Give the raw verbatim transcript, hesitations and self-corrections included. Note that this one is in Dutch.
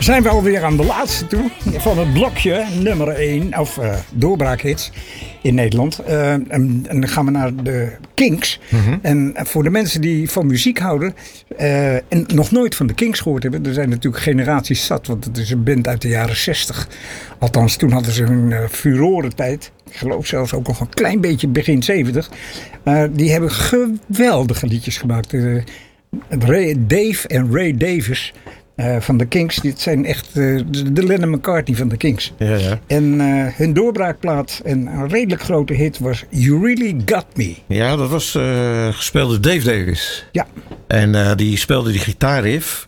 zijn we alweer aan de laatste toe van het blokje nummer één, of uh, doorbraakhits in Nederland. Uh, en, en dan gaan we naar de Kinks. Mm-hmm. En voor de mensen die van muziek houden uh, en nog nooit van de Kinks gehoord hebben, er zijn natuurlijk generaties zat, want het is een band uit de jaren zestig. Althans, toen hadden ze hun uh, furorentijd. Ik geloof zelfs ook nog een klein beetje begin zeventig. Uh, die hebben geweldige liedjes gemaakt. Uh, Ray, Dave en Ray Davies uh, van de Kinks. Dit zijn echt uh, de Lennon McCartney van de Kinks. Ja, ja. En uh, hun doorbraakplaat en een redelijk grote hit was You Really Got Me. Ja, dat was uh, gespeeld door Dave Davies. Ja. En uh, die speelde die gitaarriff.